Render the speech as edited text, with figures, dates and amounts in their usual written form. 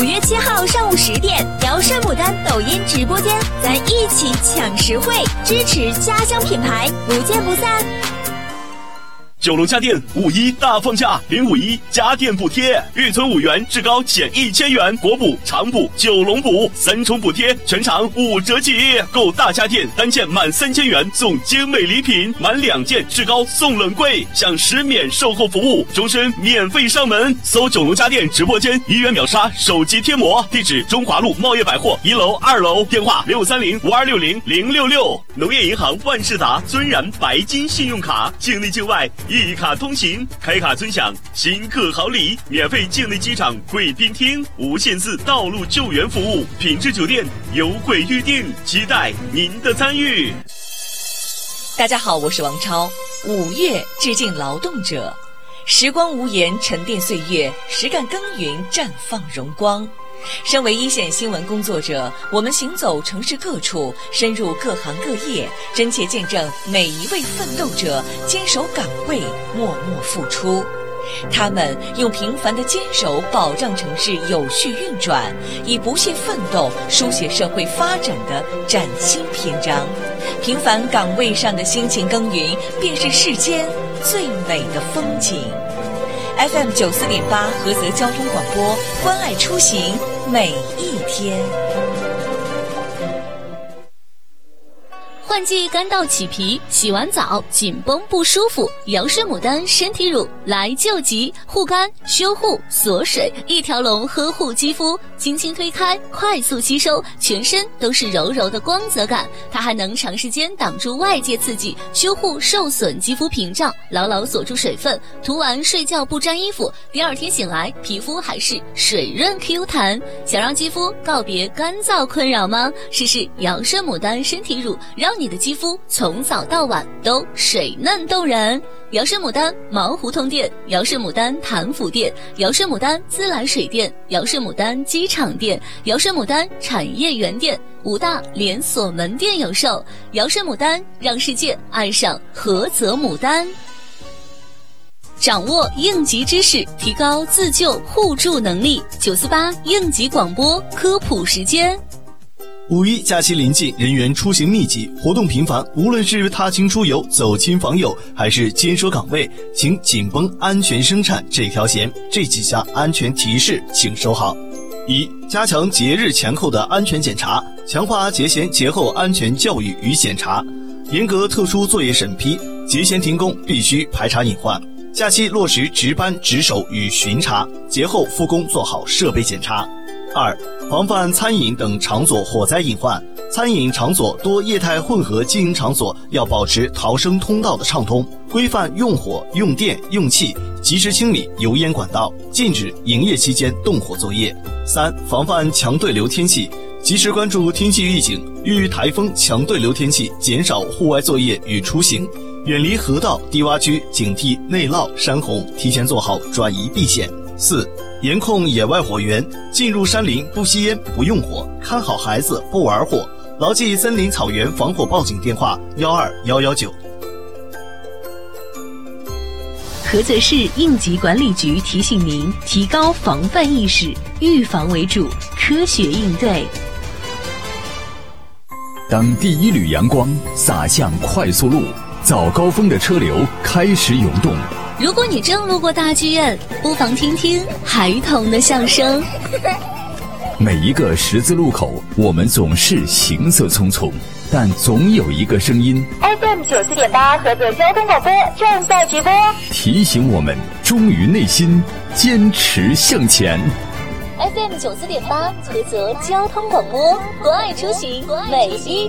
5月7号上午10点，尧舜牡丹抖音直播间，咱一起抢实惠，支持家乡品牌，不见不散。 九龙家电5·1大放价，051家电补贴，预存5元，至高减1000元，国补、长补、九龙补3重补贴，全场5折起。购大家电单件满3000元送精美礼品，满2件至高送冷柜，享10免售后服务，终身免费上门。搜九龙家电直播间，1元秒杀手机贴膜，地址中华路茂业百货1楼、2楼，电话630-5260-066。农业银行万事达尊然白金信用卡，境内境外一卡通行，开卡尊享新客好礼，免费境内机场贵宾厅，无限次道路救援服务，品质酒店优惠预订，期待您的参与。 大家好，我是王超。5月致敬劳动者，时光无言沉淀岁月，实干耕耘绽放荣光。身为一线新闻工作者，我们行走城市各处，深入各行各业，真切见证每一位奋斗者坚守岗位，默默付出。他们用平凡的坚守保障城市有序运转，以不懈奋斗书写社会发展的崭新篇章。平凡岗位上的辛勤耕耘，便是世间最美的风景。FM 94.8菏泽交通广播，关爱出行每一天。 换季干燥起皮，洗完澡紧绷不舒服，尧舜牡丹身体乳来救急，护肝修护锁水，一条龙呵护肌肤，轻轻推开快速吸收，全身都是柔柔的光泽感。它还能长时间挡住外界刺激，修护受损肌肤屏障，牢牢锁住水分，涂完睡觉不沾衣服，第二天醒来皮肤还是水润 Q 弹。想让肌肤告别干燥困扰吗？试试尧舜牡丹身体乳，让你的肌肤从早到晚都水嫩动人。尧舜牡丹毛胡同店，尧舜牡丹潭府店，尧舜牡丹自来水店，尧舜牡丹机场店，尧舜牡丹产业园店，5大连锁门店有售。尧舜牡丹，让世界爱上菏泽牡丹。掌握应急知识，提高自救互助能力。948应急广播科普时间。 5·1假期临近，人员出行密集，活动频繁，无论是踏青出游、走亲访友，还是坚守岗位，请紧绷安全生产这条弦。这几项安全提示请收好。1. 加强节日前后的安全检查，强化节前节后安全教育与检查，严格特殊作业审批，节前停工必须排查隐患，假期落实值班值守与巡查，节后复工做好设备检查。2. 防范餐饮等场所火灾隐患，餐饮场所多业态混合经营场所要保持逃生通道的畅通，规范用火、用电、用气，及时清理油烟管道，禁止营业期间动火作业。3. 防范强对流天气，及时关注天气预警，遇台风、强对流天气，减少户外作业与出行，远离河道、低洼区，警惕内涝、山洪，提前做好转移避险。4. 严控野外火源，进入山林不吸烟不用火，看好孩子不玩火，牢记森林草原防火报警电话12119。 菏泽市应急管理局提醒您，提高防范意识，预防为主，科学应对。 当第一缕阳光洒向快速路，早高峰的车流开始涌动。 如果你正路过大剧院，不妨听听孩童的笑声。 每一个十字路口，我们总是行色匆匆，但总有一个声音 FM 94.8菏泽交通广播正在直播， 提醒我们忠于内心，坚持向前。 FM 94.8菏泽交通广播，关爱出行每一